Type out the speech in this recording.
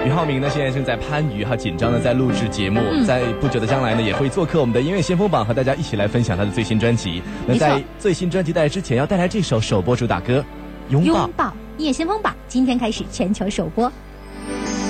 俞灏明呢现在正在番禺紧张的在录制节目，在不久的将来呢也会做客我们的音乐先锋榜，和大家一起来分享他的最新专辑。那在最新专辑带来之前，要带来这首首播主打歌《拥抱》。 音乐先锋榜今天开始全球首播。